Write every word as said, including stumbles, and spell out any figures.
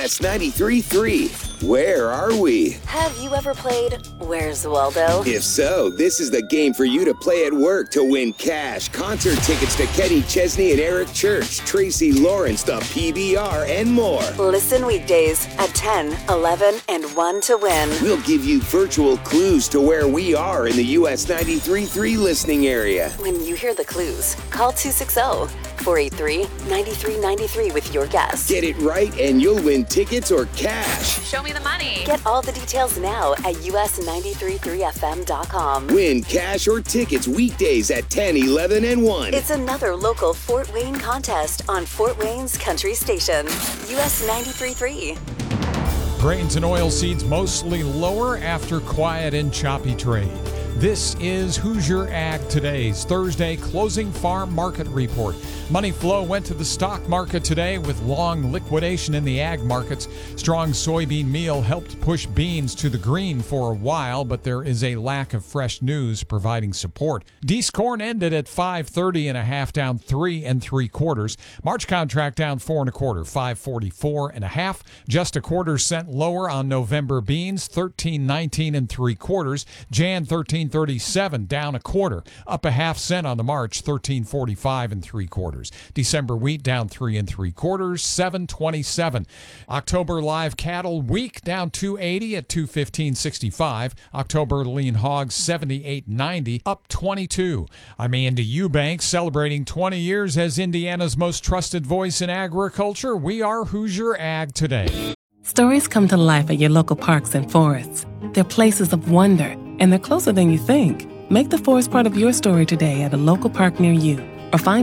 S ninety-three point three. Where are we? Have you ever played Where's Waldo? If so, this is the game for you to play at work to win cash, concert tickets to Kenny Chesney and Eric Church, Tracy Lawrence, the P B R, and more. Listen weekdays at ten, eleven, and one to win. We'll give you virtual clues to where we are in the U S ninety-three point three listening area. When you hear the clues, call two six zero, four eight three, nine three nine three with your guess. Get it right and you'll win tickets or cash. Show me the money. Get all the details now at U S ninety-three point three F M dot com. Win cash or tickets weekdays at ten, eleven, and one. It's another local Fort Wayne contest on Fort Wayne's Country Station. U S ninety-three point three. Grains and oilseeds mostly lower after quiet and choppy trade. This is Hoosier Ag Today's Thursday closing farm market report. Money flow went to the stock market today with long liquidation in the ag markets. Strong soybean meal helped push beans to the green for a while, but there is a lack of fresh news providing support. Dees corn ended at five thirty and a half, down three and three quarters. March contract down four and a quarter, five forty-four and a half. Just a quarter cent lower on November beans, thirteen nineteen and three quarters. Jan thirteen thirty-seven, down a quarter, up a half cent on the March, thirteen forty-five and three quarters. December wheat down three and three quarters, seven twenty-seven. October live cattle weak down two eighty at two fifteen sixty-five. October lean hogs seventy-eight ninety, up twenty-two. I'm Andy Eubanks, celebrating twenty years as Indiana's most trusted voice in agriculture. We are Hoosier Ag Today. Stories come to life at your local parks and forests. They're places of wonder, and they're closer than you think. Make the forest part of your story today at a local park near you, or find